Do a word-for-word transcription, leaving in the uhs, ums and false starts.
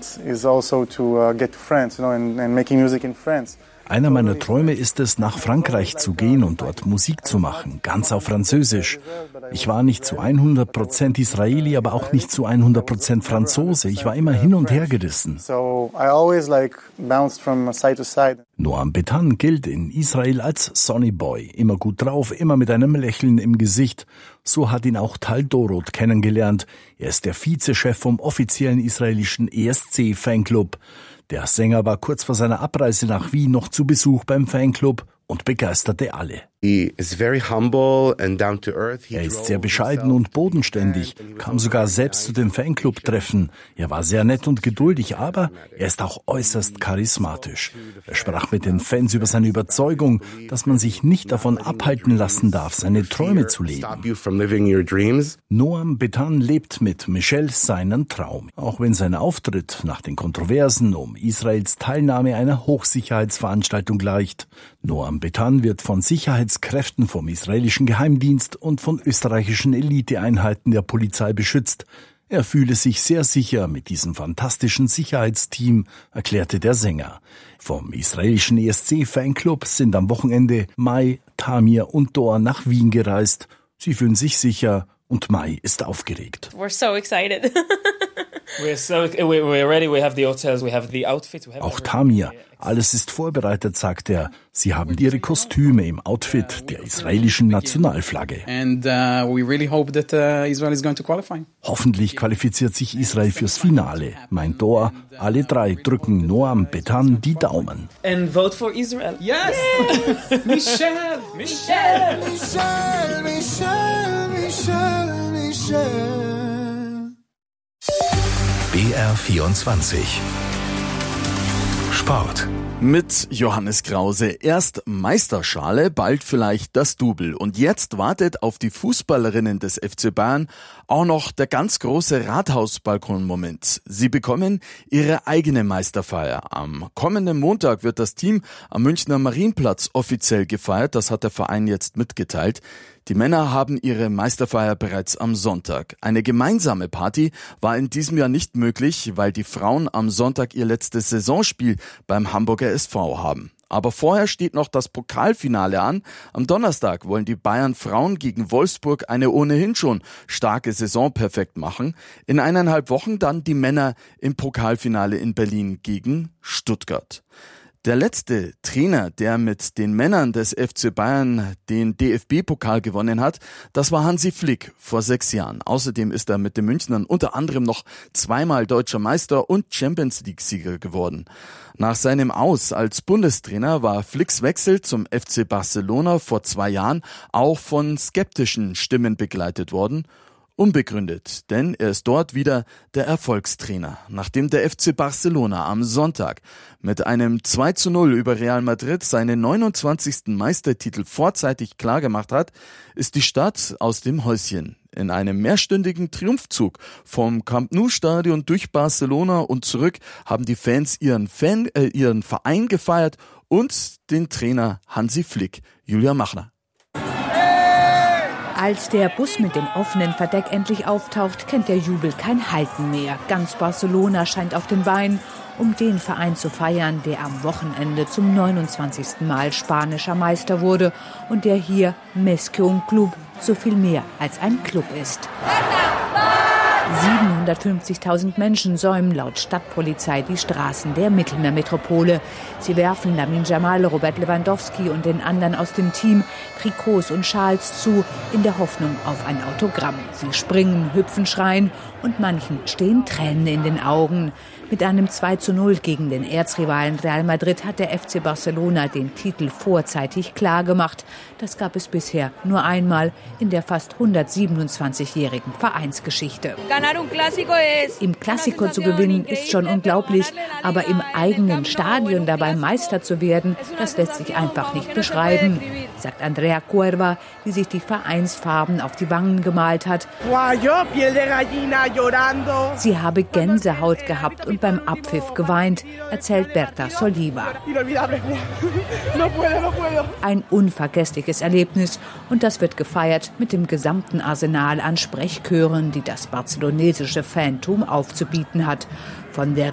dreams is also to uh, get to France, you know, and, and making music in France. Einer meiner Träume ist es, nach Frankreich zu gehen und dort Musik zu machen, ganz auf Französisch. Ich war nicht zu hundert Prozent Israeli, aber auch nicht zu hundert Prozent Franzose. Ich war immer hin und her gerissen. Noam Betan gilt in Israel als Sonny Boy, immer gut drauf, immer mit einem Lächeln im Gesicht. So hat ihn auch Tal Dorot kennengelernt. Er ist der Vizechef vom offiziellen israelischen E S C-Fanclub. Der Sänger war kurz vor seiner Abreise nach Wien noch zu Besuch beim Fanclub und begeisterte alle. Er ist sehr bescheiden und bodenständig, kam sogar selbst zu den Fanclub-Treffen. Er war sehr nett und geduldig, aber er ist auch äußerst charismatisch. Er sprach mit den Fans über seine Überzeugung, dass man sich nicht davon abhalten lassen darf, seine Träume zu leben. Noam Betan lebt mit Michelle seinen Traum. Auch wenn sein Auftritt nach den Kontroversen um Israels Teilnahme einer Hochsicherheitsveranstaltung gleicht. Noam Betan wird von Sicherheitskräften vom israelischen Geheimdienst und von österreichischen Eliteeinheiten der Polizei beschützt. Er fühle sich sehr sicher mit diesem fantastischen Sicherheitsteam, erklärte der Sänger. Vom israelischen E S C-Fanclub sind am Wochenende Mai, Tamir und Dor nach Wien gereist. Sie fühlen sich sicher und Mai ist aufgeregt. We're so excited. We're so we're ready. We have the hotels, we have the outfits. Auch Tamir, alles ist vorbereitet, sagt er. Sie haben ihre Kostüme im Outfit der israelischen Nationalflagge. And uh, we really hope that uh, Israel is going to qualify. Hoffentlich qualifiziert sich Israel fürs Finale, meint Dor. Alle drei drücken Noam Betan die Daumen. And vote for Israel. Yes! Michelle! Michelle! Michelle! Michelle! Michelle! Michelle! B R vierundzwanzig Sport. Mit Johannes Krause. Erst Meisterschale, bald vielleicht das Double. Und jetzt wartet auf die Fußballerinnen des F C Bayern auch noch der ganz große Rathausbalkon-Moment. Sie bekommen ihre eigene Meisterfeier. Am kommenden Montag wird das Team am Münchner Marienplatz offiziell gefeiert. Das hat der Verein jetzt mitgeteilt. Die Männer haben ihre Meisterfeier bereits am Sonntag. Eine gemeinsame Party war in diesem Jahr nicht möglich, weil die Frauen am Sonntag ihr letztes Saisonspiel beim Hamburger S V haben. Aber vorher steht noch das Pokalfinale an. Am Donnerstag wollen die Bayern Frauen gegen Wolfsburg eine ohnehin schon starke Saison perfekt machen. In eineinhalb Wochen dann die Männer im Pokalfinale in Berlin gegen Stuttgart. Der letzte Trainer, der mit den Männern des F C Bayern den D F B-Pokal gewonnen hat, das war Hansi Flick vor sechs Jahren. Außerdem ist er mit den Münchnern unter anderem noch zweimal deutscher Meister und Champions-League-Sieger geworden. Nach seinem Aus als Bundestrainer war Flicks Wechsel zum F C Barcelona vor zwei Jahren auch von skeptischen Stimmen begleitet worden. Unbegründet, denn er ist dort wieder der Erfolgstrainer. Nachdem der F C Barcelona am Sonntag mit einem zwei zu null über Real Madrid seinen neunundzwanzigsten Meistertitel vorzeitig klargemacht hat, ist die Stadt aus dem Häuschen. In einem mehrstündigen Triumphzug vom Camp Nou Stadion durch Barcelona und zurück haben die Fans ihren, Fan, äh, ihren Verein gefeiert und den Trainer Hansi Flick. Julia Machner. Als der Bus mit dem offenen Verdeck endlich auftaucht, kennt der Jubel kein Halten mehr. Ganz Barcelona scheint auf den Beinen, um den Verein zu feiern, der am Wochenende zum neunundzwanzigsten Mal spanischer Meister wurde und der hier Més que un Club so viel mehr als ein Club ist. siebenhundertfünfzigtausend Menschen säumen laut Stadtpolizei die Straßen der Mittelmeermetropole. Sie werfen Lamine Yamal, Robert Lewandowski und den anderen aus dem Team Trikots und Schals zu, in der Hoffnung auf ein Autogramm. Sie springen, hüpfen, schreien und manchen stehen Tränen in den Augen. Mit einem zwei zu null gegen den Erzrivalen Real Madrid hat der F C Barcelona den Titel vorzeitig klargemacht. Das gab es bisher nur einmal in der fast hundertsiebenundzwanzigjährigen Vereinsgeschichte. Im Clásico zu gewinnen ist schon unglaublich, aber im eigenen Stadion dabei Meister zu werden, das lässt sich einfach nicht beschreiben, sagt Andrea Cuerva, die sich die Vereinsfarben auf die Wangen gemalt hat. Sie habe Gänsehaut gehabt und beim Abpfiff geweint, erzählt Berta Soliva. Ein unvergessliches Erlebnis und das wird gefeiert mit dem gesamten Arsenal an Sprechchören, die das barcelonesische Fantum aufzubieten hat. Von der